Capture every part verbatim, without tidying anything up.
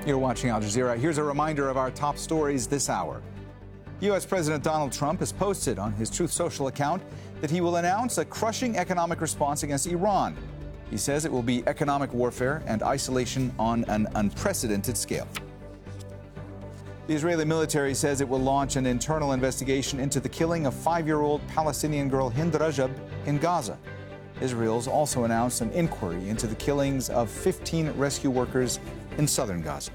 You're watching Al Jazeera. Here's a reminder of our top stories this hour. U S. President Donald Trump has posted on his Truth Social account that he will announce a crushing economic response against Iran. He says it will be economic warfare and isolation on an unprecedented scale. The Israeli military says it will launch an internal investigation into the killing of five-year-old Palestinian girl Hind Rajab in Gaza. Israel's also announced an inquiry into the killings of fifteen rescue workers in southern Gaza.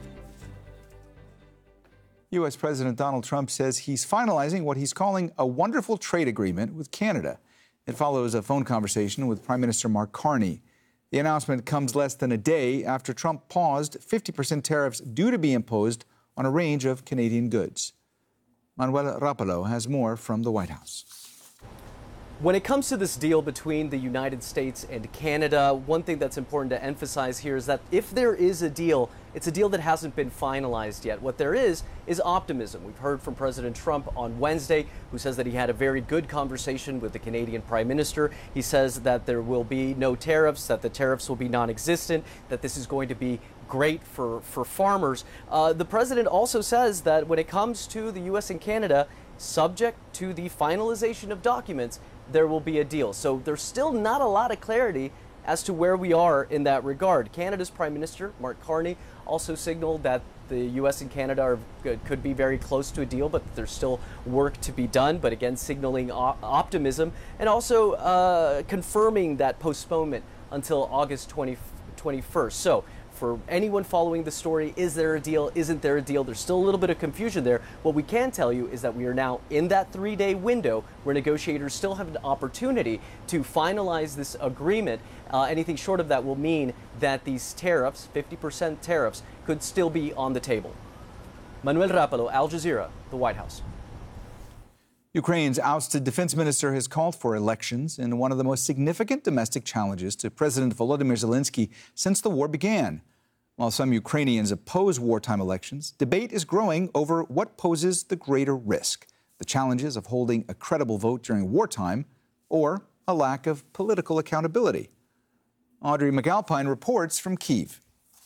U S. President Donald Trump says he's finalizing what he's calling a wonderful trade agreement with Canada. It follows a phone conversation with Prime Minister Mark Carney. The announcement comes less than a day after Trump paused fifty percent tariffs due to be imposed on a range of Canadian goods. Manuel Rapalo has more from the White House. When it comes to this deal between the United States and Canada, one thing that's important to emphasize here is that if there is a deal, it's a deal that hasn't been finalized yet. What there is is optimism. We've heard from President Trump on Wednesday, who says that he had a very good conversation with the Canadian Prime Minister. He says that there will be no tariffs, that the tariffs will be non-existent, that this is going to be great for, for farmers. Uh, the president also says that when it comes to the U S and Canada, subject to the finalization of documents, there will be a deal. So there's still not a lot of clarity as to where we are in that regard. Canada's Prime Minister, Mark Carney, also signaled that the U S and Canada are, could be very close to a deal, but there's still work to be done. But again, signaling op- optimism and also uh, confirming that postponement until August twenty-first. So for anyone following the story, is there a deal? Isn't there a deal? There's still a little bit of confusion there. What we can tell you is that we are now in that three-day window where negotiators still have an opportunity to finalize this agreement. Uh, anything short of that will mean that these tariffs, fifty percent tariffs, could still be on the table. Manuel Rapalo, Al Jazeera, the White House. Ukraine's ousted defense minister has called for elections in one of the most significant domestic challenges to President Volodymyr Zelensky since the war began. While some Ukrainians oppose wartime elections, debate is growing over what poses the greater risk: the challenges of holding a credible vote during wartime or a lack of political accountability. Audrey McAlpine reports from Kyiv.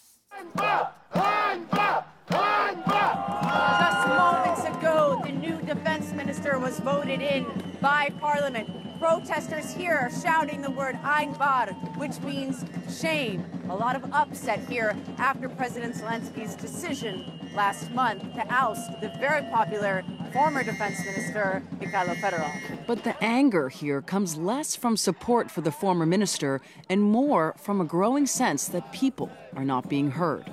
Just moments ago, the new defense minister was voted in by parliament. Protesters here are shouting the word Ainbar, which means shame. A lot of upset here after President Zelensky's decision last month to oust the very popular former defense minister, Mikhailo Fedorov. But the anger here comes less from support for the former minister and more from a growing sense that people are not being heard.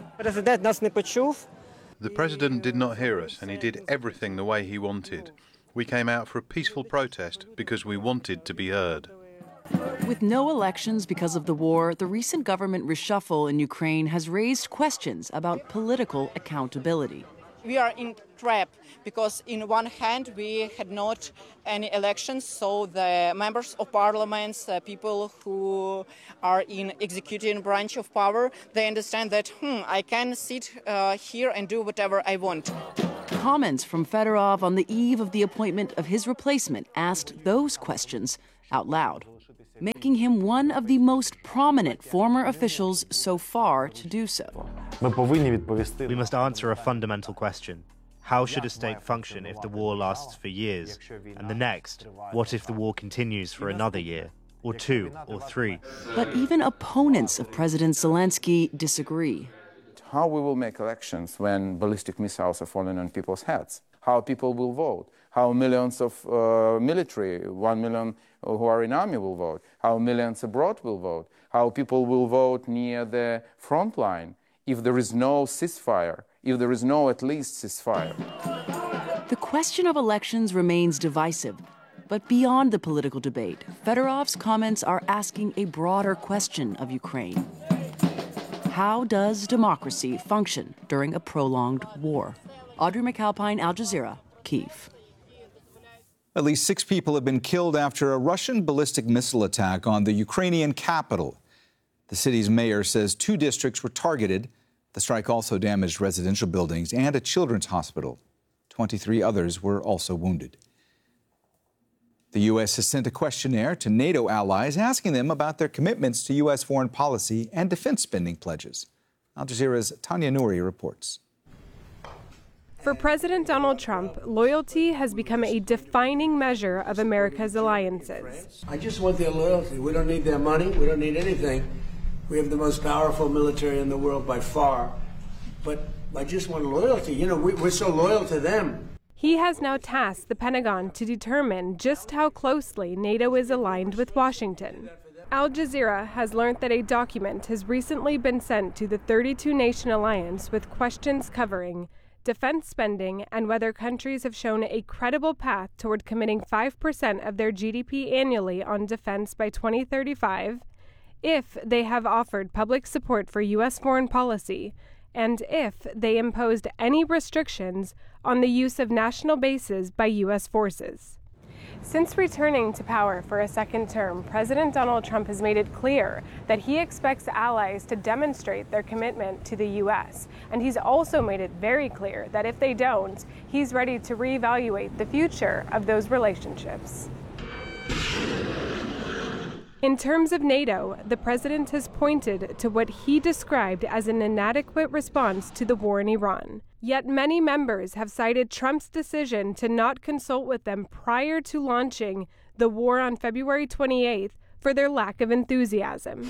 The president did not hear us, and he did everything the way he wanted. We came out for a peaceful protest because we wanted to be heard. With no elections because of the war, the recent government reshuffle in Ukraine has raised questions about political accountability. We are in trap because in one hand we had not any elections, so the members of parliaments, uh, people who are in executive branch of power, they understand that, hmm, I can sit uh, here and do whatever I want. Comments from Fedorov on the eve of the appointment of his replacement asked those questions out loud, making him one of the most prominent former officials so far to do so. We must answer a fundamental question. How should a state function if the war lasts for years? And the next, what if the war continues for another year, or two, or three? But even opponents of President Zelensky disagree. How we will make elections when ballistic missiles are falling on people's heads? How people will vote? How millions of uh, military, one million who are in army will vote? How millions abroad will vote? How people will vote near the front line if there is no ceasefire, if there is no at least ceasefire? The question of elections remains divisive. But beyond the political debate, Fedorov's comments are asking a broader question of Ukraine. How does democracy function during a prolonged war? Audrey McAlpine, Al Jazeera, Kyiv. At least six people have been killed after a Russian ballistic missile attack on the Ukrainian capital. The city's mayor says two districts were targeted. The strike also damaged residential buildings and a children's hospital. twenty-three others were also wounded. The U S has sent a questionnaire to NATO allies asking them about their commitments to U S foreign policy and defense spending pledges. Al Jazeera's Tanya Nouri reports. For President Donald Trump, loyalty has become a defining measure of America's alliances. I just want their loyalty. We don't need their money. We don't need anything. We have the most powerful military in the world by far. But I just want loyalty. You know, we, we're so loyal to them. He has now tasked the Pentagon to determine just how closely NATO is aligned with Washington. Al Jazeera has learned that a document has recently been sent to the thirty-two nation alliance with questions covering defense spending and whether countries have shown a credible path toward committing five percent of their G D P annually on defense by twenty thirty-five, if they have offered public support for U S foreign policy, and if they imposed any restrictions on the use of national bases by U S forces. Since returning to power for a second term, President Donald Trump has made it clear that he expects allies to demonstrate their commitment to the U S. And he's also made it very clear that if they don't, he's ready to reevaluate the future of those relationships. In terms of NATO, the president has pointed to what he described as an inadequate response to the war in Iran. Yet many members have cited Trump's decision to not consult with them prior to launching the war on February twenty-eighth for their lack of enthusiasm.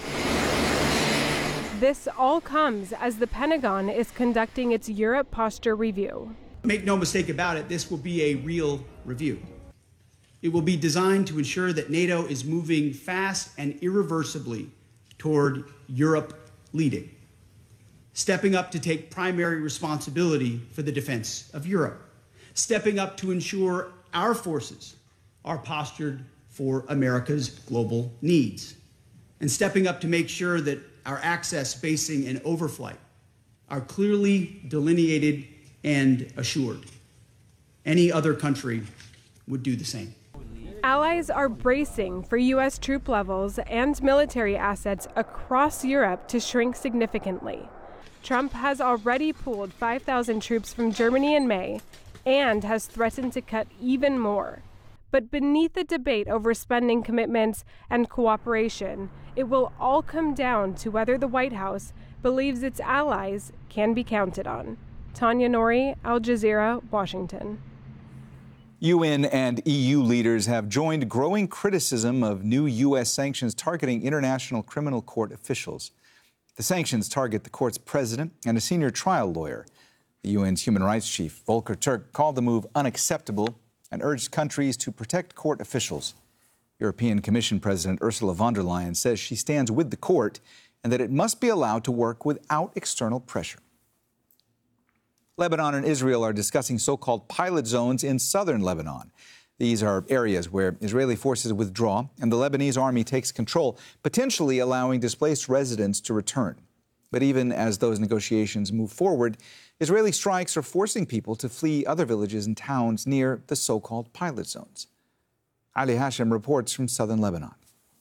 This all comes as the Pentagon is conducting its Europe posture review. Make no mistake about it, this will be a real review. It will be designed to ensure that NATO is moving fast and irreversibly toward Europe leading, stepping up to take primary responsibility for the defense of Europe, stepping up to ensure our forces are postured for America's global needs, and stepping up to make sure that our access, basing, and overflight are clearly delineated and assured. Any other country would do the same. Allies are bracing for U S troop levels and military assets across Europe to shrink significantly. Trump has already pulled five thousand troops from Germany in May and has threatened to cut even more. But beneath the debate over spending commitments and cooperation, it will all come down to whether the White House believes its allies can be counted on. Tanya Nouri, Al Jazeera, Washington. U N and E U leaders have joined growing criticism of new U S sanctions targeting International Criminal Court officials. The sanctions target the court's president and a senior trial lawyer. The U N's human rights chief, Volker Turk, called the move unacceptable and urged countries to protect court officials. European Commission President Ursula von der Leyen says she stands with the court and that it must be allowed to work without external pressure. Lebanon and Israel are discussing so-called pilot zones in southern Lebanon. These are areas where Israeli forces withdraw and the Lebanese army takes control, potentially allowing displaced residents to return. But even as those negotiations move forward, Israeli strikes are forcing people to flee other villages and towns near the so-called pilot zones. Ali Hashem reports from southern Lebanon.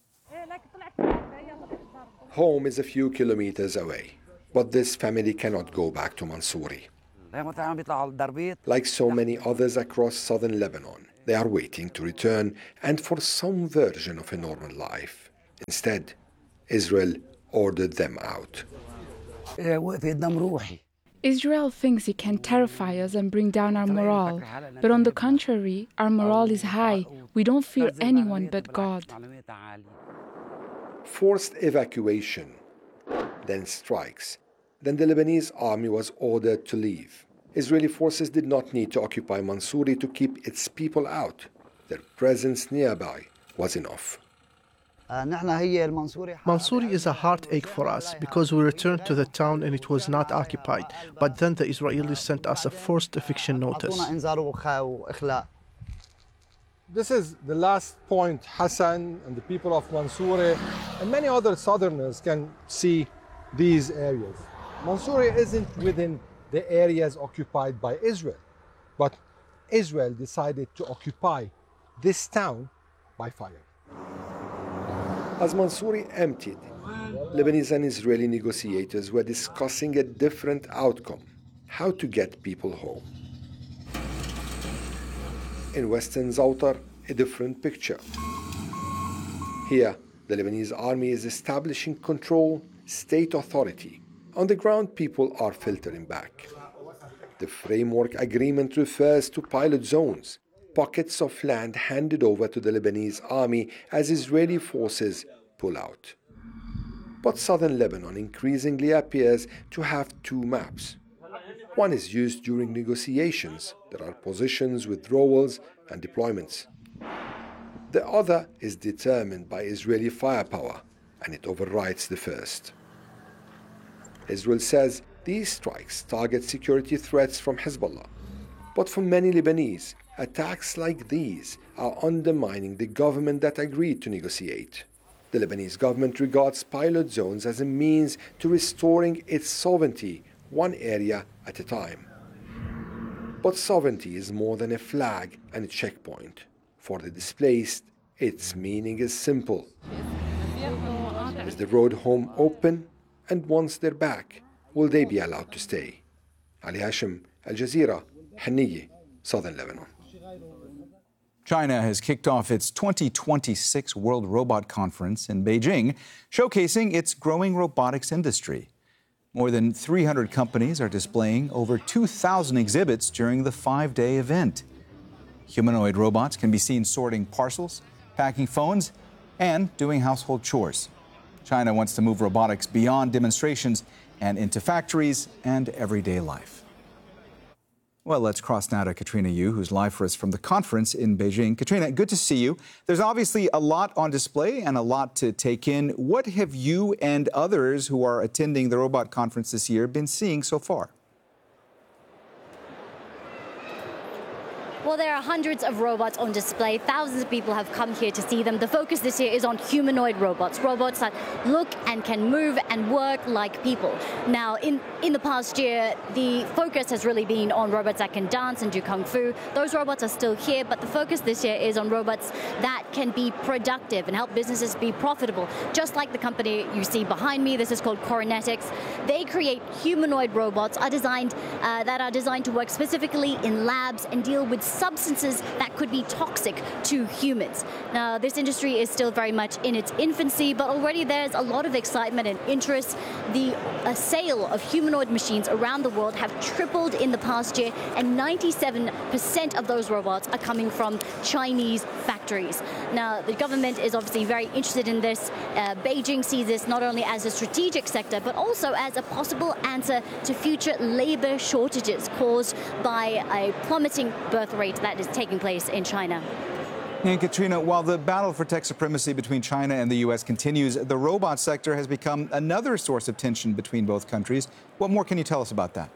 Home is a few kilometers away, but this family cannot go back to Mansouri. Like so many others across southern Lebanon, they are waiting to return and for some version of a normal life. Instead, Israel ordered them out. Israel thinks it can terrify us and bring down our morale. But on the contrary, our morale is high. We don't fear anyone but God. Forced evacuation, then strikes. Then the Lebanese army was ordered to leave. Israeli forces did not need to occupy Mansouri to keep its people out. Their presence nearby was enough. Mansouri is a heartache for us because we returned to the town and it was not occupied. But then the Israelis sent us a forced eviction notice. This is the last point Hassan and the people of Mansouri and many other southerners can see these areas. Mansouri isn't within the areas occupied by Israel, but Israel decided to occupy this town by fire. As Mansouri emptied, Lebanese and Israeli negotiators were discussing a different outcome: how to get people home. In western Zawtar, a different picture. Here, the Lebanese army is establishing control, state authority. On the ground, people are filtering back. The framework agreement refers to pilot zones, pockets of land handed over to the Lebanese army as Israeli forces pull out. But southern Lebanon increasingly appears to have two maps. One is used during negotiations. There are positions, withdrawals, and deployments. The other is determined by Israeli firepower, and it overrides the first. Israel says these strikes target security threats from Hezbollah. But for many Lebanese, attacks like these are undermining the government that agreed to negotiate. The Lebanese government regards pilot zones as a means to restoring its sovereignty, one area at a time. But sovereignty is more than a flag and a checkpoint. For the displaced, its meaning is simple. Is the road home open? And once they're back, will they be allowed to stay? Ali Hashim, Al Jazeera, Haniyeh, Southern Lebanon. China has kicked off its twenty twenty-six World Robot Conference in Beijing, showcasing its growing robotics industry. More than three hundred companies are displaying over two thousand exhibits during the five-day event. Humanoid robots can be seen sorting parcels, packing phones, and doing household chores. China wants to move robotics beyond demonstrations and into factories and everyday life. Well, let's cross now to Katrina Yu, who's live for us from the conference in Beijing. Katrina, good to see you. There's obviously a lot on display and a lot to take in. What have you and others who are attending the robot conference this year been seeing so far? Well, there are hundreds of robots on display. Thousands of people have come here to see them. The focus this year is on humanoid robots, robots that look and can move and work like people. Now, in, in the past year, the focus has really been on robots that can dance and do kung fu. Those robots are still here, but the focus this year is on robots that can be productive and help businesses be profitable. Just like the company you see behind me, this is called Coronetics. They create humanoid robots are designed, uh, that are designed to work specifically in labs and deal with substances that could be toxic to humans. Now, this industry is still very much in its infancy, but already there's a lot of excitement and interest. The uh, sale of humanoid machines around the world have tripled in the past year, and ninety-seven percent of those robots are coming from Chinese factories. Now, the government is obviously very interested in this. Uh, Beijing sees this not only as a strategic sector, but also as a possible answer to future labor shortages caused by a plummeting birth rate that is taking place in China. And Katrina, while the battle for tech supremacy between China and the U S continues, the robot sector has become another source of tension between both countries. What more can you tell us about that?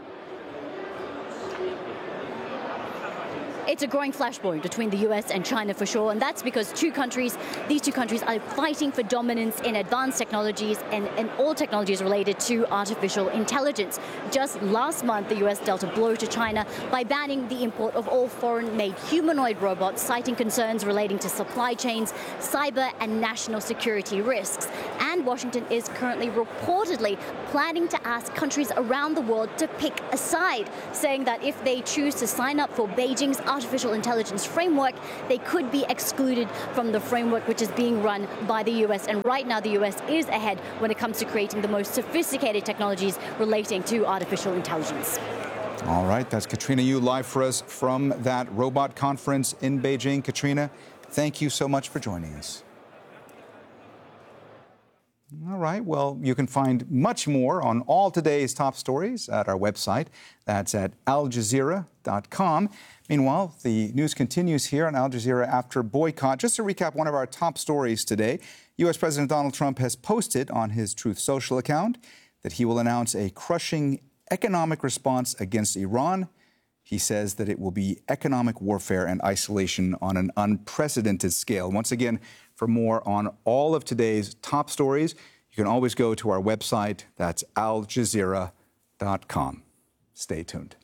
It's a growing flashpoint between the U S and China for sure, and that's because two countries, these two countries are fighting for dominance in advanced technologies and, and all technologies related to artificial intelligence. Just last month, the U S dealt a blow to China by banning the import of all foreign-made humanoid robots, citing concerns relating to supply chains, cyber and national security risks. And Washington is currently reportedly planning to ask countries around the world to pick a side, saying that if they choose to sign up for Beijing's artificial intelligence framework, they could be excluded from the framework which is being run by the U S. And right now, the U S is ahead when it comes to creating the most sophisticated technologies relating to artificial intelligence. All right, that's Katrina Yu live for us from that robot conference in Beijing. Katrina, thank you so much for joining us. All right, well, you can find much more on all today's top stories at our website. That's at al jazeera dot com. Meanwhile, the news continues here on Al Jazeera after boycott. Just to recap one of our top stories today, U S President Donald Trump has posted on his Truth Social account that he will announce a crushing economic response against Iran. He says that it will be economic warfare and isolation on an unprecedented scale. Once again, for more on all of today's top stories, you can always go to our website. That's al jazeera dot com. Stay tuned.